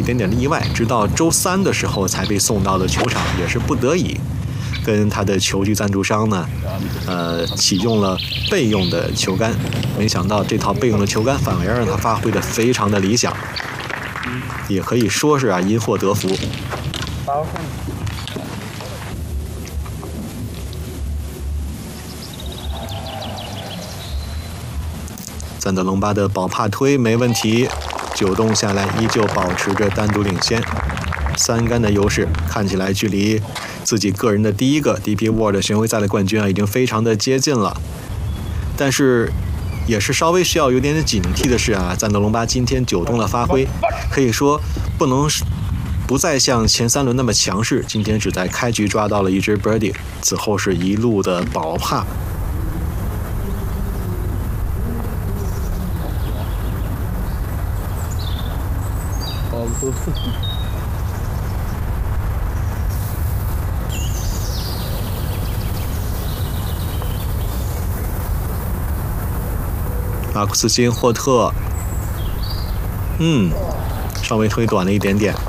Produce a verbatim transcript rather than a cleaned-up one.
点点的意外，直到周三的时候才被送到了球场，也是不得已，跟他的球具赞助商呢，呃，启用了备用的球杆。没想到这套备用的球杆反而让他发挥的非常的理想，也可以说是啊因祸得福。赞德隆巴的保帕推没问题，九洞下来依旧保持着单独领先，三杆的优势，看起来距离自己个人的第一个 D P World 巡回赛的冠军啊已经非常的接近了。但是也是稍微需要有点点警惕的是啊，赞德隆巴今天九洞的发挥可以说不能不再像前三轮那么强势，今天只在开局抓到了一只 birdie， 此后是一路的保帕。马库斯金霍特，嗯，稍微推短了一点点。